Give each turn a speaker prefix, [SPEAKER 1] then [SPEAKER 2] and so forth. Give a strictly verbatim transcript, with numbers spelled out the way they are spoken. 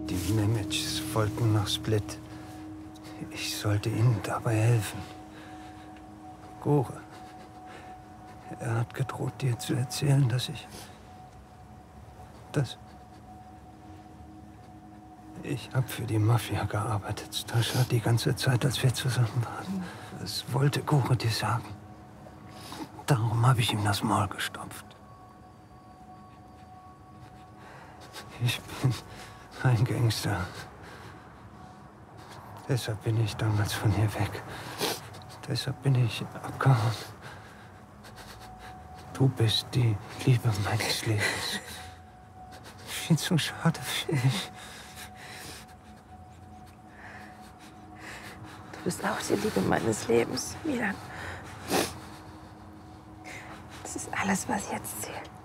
[SPEAKER 1] Die Nemets wollten nach Split. Ich sollte ihnen dabei helfen. Gore. Er hat gedroht, dir zu erzählen, dass ich... dass... Ich habe für die Mafia gearbeitet, Stascha, die ganze Zeit, als wir zusammen waren. Das wollte Gore dir sagen. Darum habe ich ihm das Maul gestopft. Ich bin ein Gangster. Deshalb bin ich damals von hier weg. Deshalb bin ich abgehauen. Du bist die Liebe meines Lebens. Viel zu schade für mich.
[SPEAKER 2] Du bist auch die Liebe meines Lebens, Milan. Das ist alles, was jetzt zählt.